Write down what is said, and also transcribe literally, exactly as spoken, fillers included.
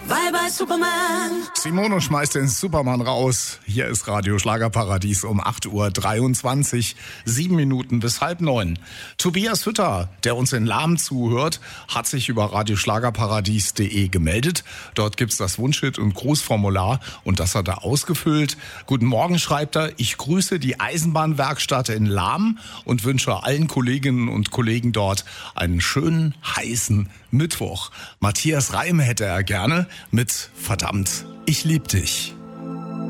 Bye bye Superman. Simono schmeißt den Superman raus. Hier ist Radio Schlagerparadies um acht Uhr dreiundzwanzig, sieben Minuten bis halb neun. Tobias Hütter, der uns in Lahm zuhört, hat sich über radioschlagerparadies punkt de gemeldet. Dort gibt's das Wunschhit- und Grußformular und das hat er ausgefüllt. Guten Morgen, schreibt er. Ich grüße die Eisenbahnwerkstatt in Lahm und wünsche allen Kolleginnen und Kollegen dort einen schönen, heißen Mittwoch. Matthias Reim hätte er gerne mit Verdammt, ich lieb dich.